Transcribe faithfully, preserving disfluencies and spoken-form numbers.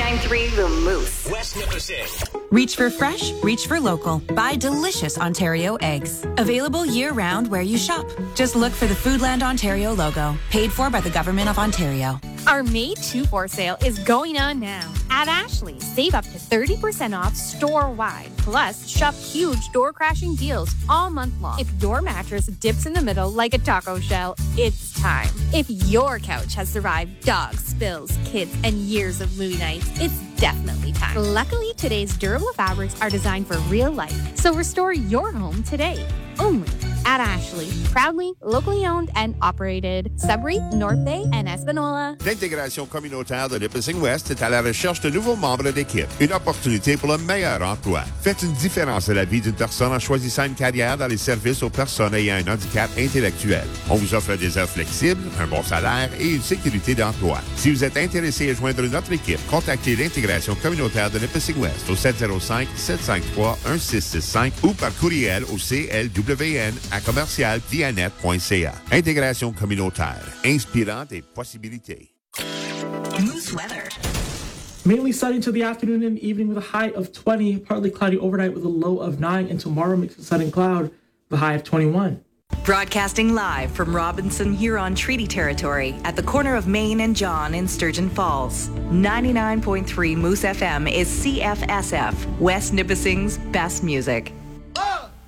ninety-nine point three The Moose. West Nipissing. Reach for fresh, reach for local. Buy delicious Ontario eggs. Available year-round where you shop. Just look for the Foodland Ontario logo. Paid for by the Government of Ontario. Our May two for sale is going on now. At Ashley's, save up to thirty percent off store-wide. Plus, shop huge door-crashing deals all month long. If your mattress dips in the middle like a taco shell, it's time. If your couch has survived dogs, spills, kids, and years of movie nights, it's definitely time. Luckily, today's durable fabrics are designed for real life, so restore your home today. Only at Ashley. Proudly, locally owned and operated. Sudbury, North Bay, and Espanola. L'intégration communautaire de Nipissing-Ouest est à la recherche de nouveaux membres d'équipe. Une opportunité pour le meilleur emploi. Faites une différence à la vie d'une personne en choisissant une carrière dans les services aux personnes ayant un handicap intellectuel. On vous offre des heures flexibles, un bon salaire et une sécurité d'emploi. Si vous êtes intéressé à joindre notre équipe, contactez l'intégration communautaire de Nipissing-Ouest au sept zéro cinq, sept cinq trois, un six six cinq ou par courriel au C L W N à commercial vianet point c a. Intégration communautaire, inspirant des possibilités. Moose weather. Mainly sunny until the afternoon and evening with a high of twenty. Partly cloudy overnight with a low of nine. And tomorrow mixed with sun and cloud with a high of twenty-one. Broadcasting live from Robinson Huron Treaty Territory at the corner of Main and John in Sturgeon Falls. ninety-nine point three Moose F M is C F S F, West Nipissing's best music.